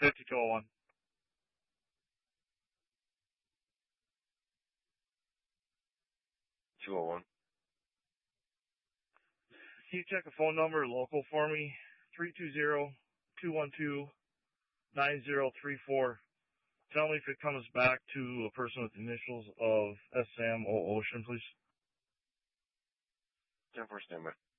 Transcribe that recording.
5201. 201. Can you check a phone number local for me? 320-212-9034. Tell me if it comes back to a person with the initials of SMO Ocean, please. 10-4 standby.